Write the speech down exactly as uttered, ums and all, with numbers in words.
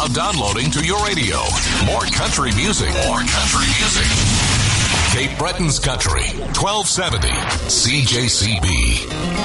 Now downloading to your radio. More country music. More country music. Cape Breton's Country, twelve seventy C J C B.